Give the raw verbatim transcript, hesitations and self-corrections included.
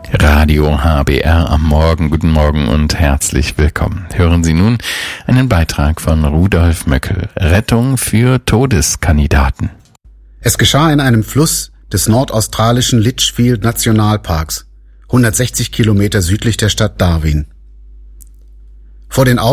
Radio H B R am Morgen. Guten Morgen und herzlich willkommen. Hören Sie nun einen Beitrag von Rudolf Möckel. Rettung für Todeskandidaten. Es geschah in einem Fluss des nordaustralischen Litchfield Nationalparks, hundertsechzig Kilometer südlich der Stadt Darwin. Vor den Augen